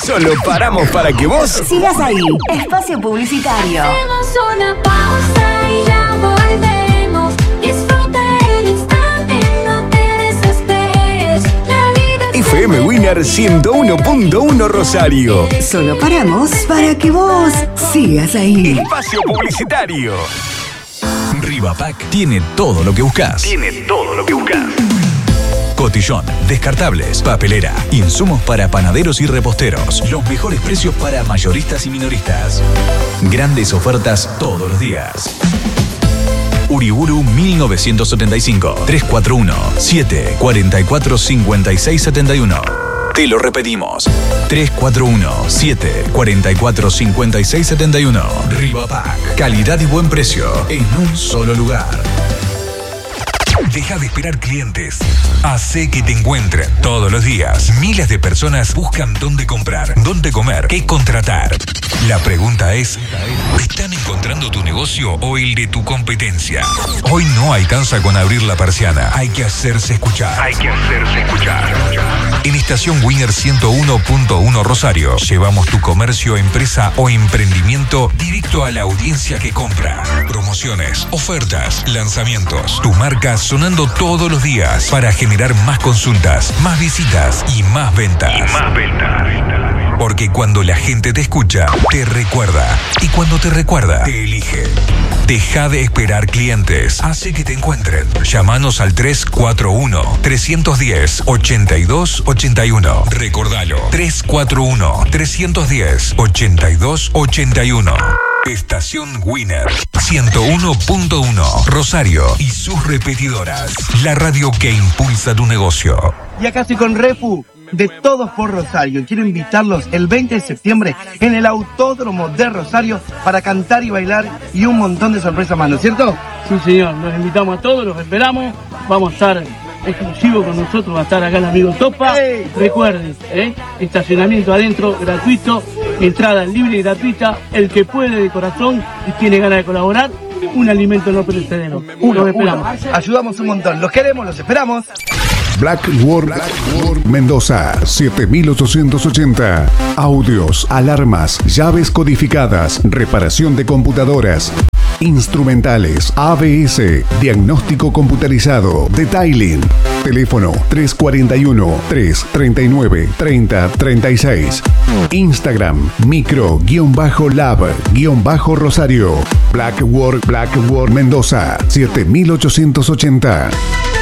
Solo paramos para que vos sigas ahí. Espacio publicitario. Hacemos una pausa y ya volvemos. Disfruta el instante, no te desesperes. La vida FM Winner 101.1 Rosario. Solo paramos para que vos sigas ahí. Espacio publicitario. Rivapack tiene todo lo que buscas. Cotillón, descartables, papelera, insumos para panaderos y reposteros. Los mejores precios para mayoristas y minoristas. Grandes ofertas todos los días. Uriburu 1975 341 744 5671. Te lo repetimos. 341 744 5671. Rivapack. Calidad y buen precio en un solo lugar. Deja de esperar clientes. Hace que te encuentren todos los días. Miles de personas buscan dónde comprar, dónde comer, qué contratar. La pregunta es, ¿están encontrando tu negocio o el de tu competencia? Hoy no alcanza con abrir la persiana. Hay que hacerse escuchar. En Estación Winner 101.1 Rosario, llevamos tu comercio, empresa o emprendimiento directo a la audiencia que compra. Promociones, ofertas, lanzamientos. Tu marca sonando todos los días para generar más consultas, más visitas y más ventas. Porque cuando la gente te escucha, te recuerda. Y cuando te recuerda, te elige. Deja de esperar clientes. Hace que te encuentren. Llámanos al 341-310-8281. Recordalo. 341-310-8281. Estación Winner 101.1 Rosario y sus repetidoras. La radio que impulsa tu negocio. Y acá estoy con Refu, de Todos por Rosario. Quiero invitarlos el 20 de septiembre en el Autódromo de Rosario para cantar y bailar y un montón de sorpresas más, ¿no es cierto? Sí, señor, los invitamos a todos, los esperamos. Vamos a estar exclusivo con nosotros, va a estar acá el amigo Topa. ¡Hey! Recuerden, estacionamiento adentro gratuito, entrada libre y gratuita. El que puede de corazón y tiene ganas de colaborar, un alimento no perecedero. Los esperamos. Ayudamos un montón, los queremos, los esperamos. Black World Mendoza 7880. Audios, alarmas, llaves codificadas, reparación de computadoras, instrumentales, ABS, diagnóstico computarizado, detailing. Teléfono 341-339-3036. Instagram micro-lab-rosario. Black World Mendoza 7880.